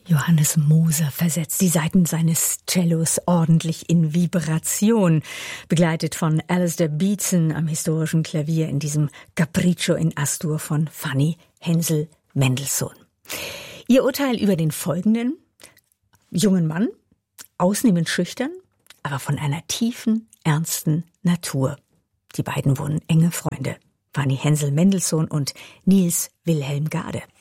Johannes Moser versetzt die Saiten seines Cellos ordentlich in Vibration, begleitet von Alistair Beatson am historischen Klavier in diesem Capriccio in Astur von Fanny Hensel Mendelssohn. Ihr Urteil über den folgenden jungen Mann, ausnehmend schüchtern, aber von einer tiefen, ernsten Natur. Die beiden wurden enge Freunde, Fanny Hensel Mendelssohn und Niels Wilhelm Gade.